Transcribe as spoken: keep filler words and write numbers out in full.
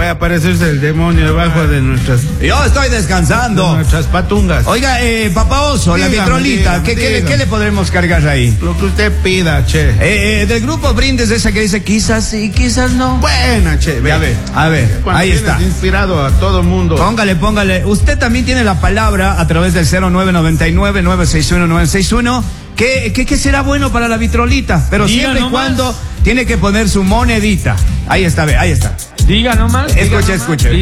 puede aparecerse el demonio debajo de nuestras... Yo estoy descansando. De nuestras patungas. Oiga, eh, Papa Oso, dígame, la vitrolita, dígame, ¿qué, dígame. ¿qué, ¿qué le podremos cargar ahí? Lo que usted pida, che. Eh, eh, del grupo Brindes, esa que dice quizás sí, quizás no. Buena, che. Ve. A ver, a ver, Cuando ahí está. Inspirado a todo mundo. Póngale, póngale. Usted también tiene la palabra a través del cero nueve nueve nueve, nueve seis uno, nueve seis uno. ¿Qué, qué, qué será bueno para la vitrolita? Pero Diga siempre y cuando tiene que poner su monedita. Ahí está, ve, ahí está. Diga nomás. Escuche, escuche.